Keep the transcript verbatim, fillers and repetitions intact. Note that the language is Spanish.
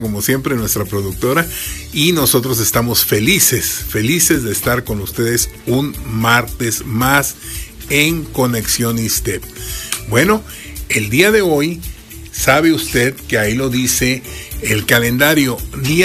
como siempre, nuestra productora, y nosotros estamos felices, felices de estar con ustedes un martes más en Conexión ISTEP. Bueno, el día de hoy, sabe usted que ahí lo dice el calendario, día